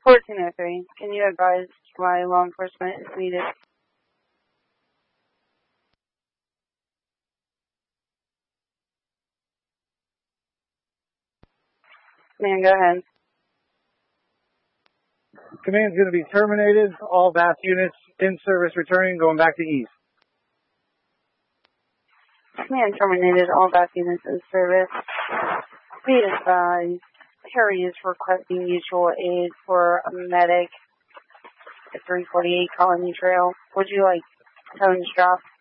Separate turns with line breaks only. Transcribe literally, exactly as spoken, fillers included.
fourteen oh three, can you advise why law enforcement is needed? Man, go ahead.
Command's going to be terminated. All V A S units in service returning, going back to east.
Command terminated. All V A S units in service. Be advised, Harry is requesting mutual aid for a medic at three forty-eight Colony Trail. Would you like tones dropped?